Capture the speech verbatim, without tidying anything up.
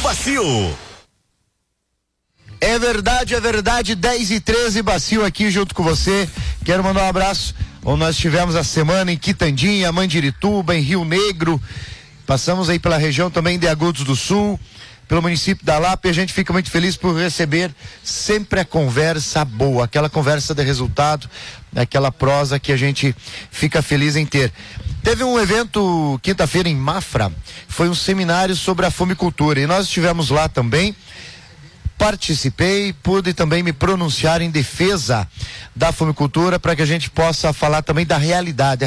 Bacio. É verdade, é verdade, dez e treze, Bacio aqui junto com você. Quero mandar um abraço, onde nós tivemos a semana em Quitandinha, Mandirituba, em Rio Negro. Passamos aí pela região também de Agudos do Sul, pelo município da Lapa, e a gente fica muito feliz por receber sempre a conversa boa, aquela conversa de resultado, aquela prosa que a gente fica feliz em ter. Teve um evento quinta-feira em Mafra, foi um seminário sobre a fumicultura, e nós estivemos lá também. Participei, pude também me pronunciar em defesa da fumicultura para que a gente possa falar também da realidade.